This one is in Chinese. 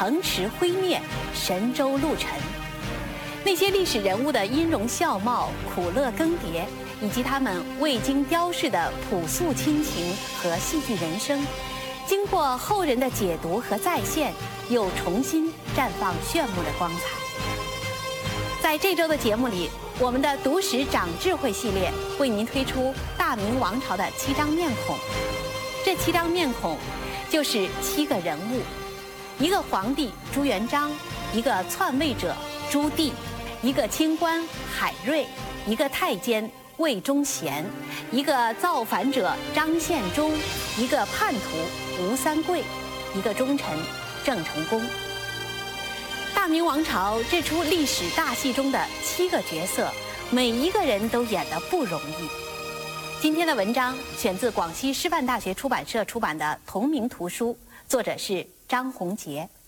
城池灰灭，神州路沉。那些历史人物的音容笑貌、苦乐更迭，以及他们未经雕饰的朴素亲情和戏剧人生，经过后人的解读和再现，又重新绽放炫目的光彩。在这周的节目里，我们的读史长智慧系列为您推出大明王朝的7张面孔。这7张面孔就是7个人物：一个皇帝朱元璋，一个篡位者朱棣，一个清官海瑞，一个太监魏忠贤，一个造反者张献忠，一个叛徒吴三桂，一个忠臣郑成功。大明王朝这出历史大戏中的7个角色，每一个人都演得不容易。今天的文章选自广西师范大学出版社出版的同名图书，作者是张宏杰。